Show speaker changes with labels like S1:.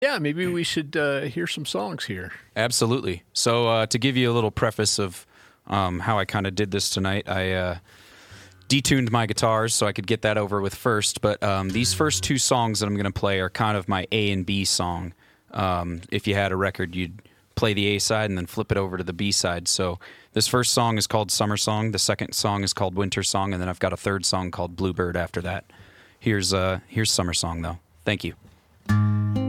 S1: Yeah, maybe we should hear some songs here.
S2: Absolutely. So to give you a little preface of how I kind of did this tonight, I detuned my guitars so I could get that over with first. But these first two songs that I'm going to play are kind of my A and B song. If you had a record, you'd play the A side and then flip it over to the B side. So this first song is called Summer Song. The second song is called Winter Song. And then I've got a third song called Bluebird after that. Here's Summer Song, though. Thank you.